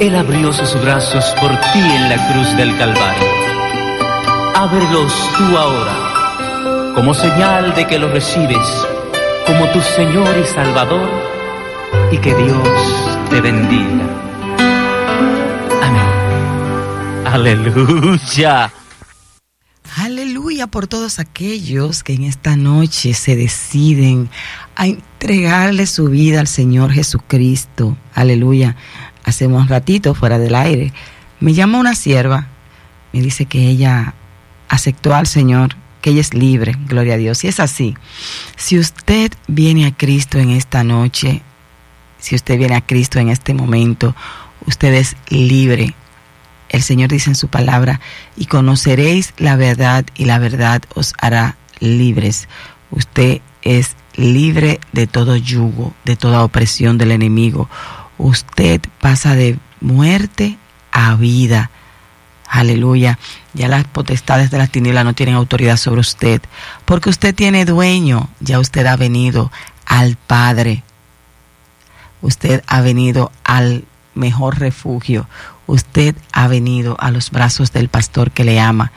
Él abrió sus brazos por ti en la cruz del Calvario. Ábrelos tú ahora, como señal de que lo recibes como tu Señor y Salvador, y que Dios te bendiga. Amén. Aleluya. Aleluya por todos aquellos que en esta noche se deciden a entregarle su vida al Señor Jesucristo. Aleluya. Hace un ratito, fuera del aire, me llama una sierva, me dice que ella aceptó al Señor, que ella es libre, gloria a Dios. Y es así. Si usted viene a Cristo en esta noche, si usted viene a Cristo en este momento, usted es libre. El Señor dice en su palabra, y conoceréis la verdad, y la verdad os hará libres. Usted es libre de todo yugo, de toda opresión del enemigo. Usted pasa de muerte a vida. Aleluya. Ya las potestades de las tinieblas no tienen autoridad sobre usted, porque usted tiene dueño. Ya usted ha venido al Padre. Usted ha venido al mejor refugio. Usted ha venido a los brazos del pastor que le ama.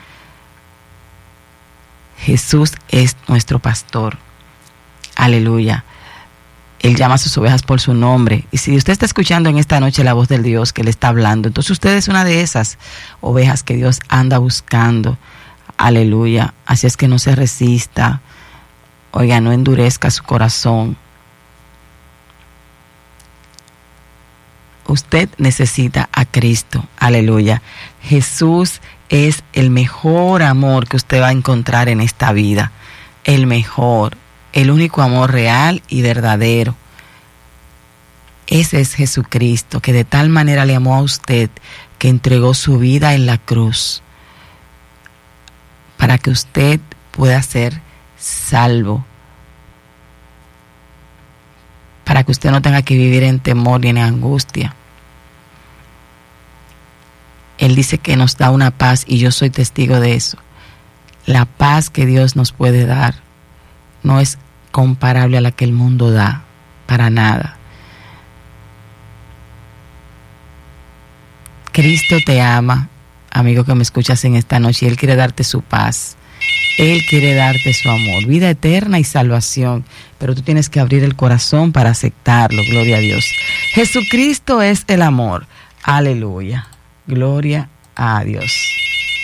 Jesús es nuestro pastor. Aleluya. Él llama a sus ovejas por su nombre. Y si usted está escuchando en esta noche la voz del Dios que le está hablando, entonces usted es una de esas ovejas que Dios anda buscando. Aleluya. Así es que no se resista. Oiga, no endurezca su corazón. Usted necesita a Cristo. Aleluya. Jesús es el mejor amor que usted va a encontrar en esta vida. El mejor. El único amor real y verdadero. Ese es Jesucristo, que de tal manera le amó a usted que entregó su vida en la cruz para que usted pueda ser salvo, para que usted no tenga que vivir en temor ni en angustia. Él dice que nos da una paz, y yo soy testigo de eso. La paz que Dios nos puede dar no es comparable a la que el mundo da, para nada. Cristo te ama, amigo que me escuchas en esta noche, y Él quiere darte su paz. Él quiere darte su amor, vida eterna y salvación, pero tú tienes que abrir el corazón para aceptarlo, gloria a Dios. Jesucristo es el amor, aleluya, gloria a Dios.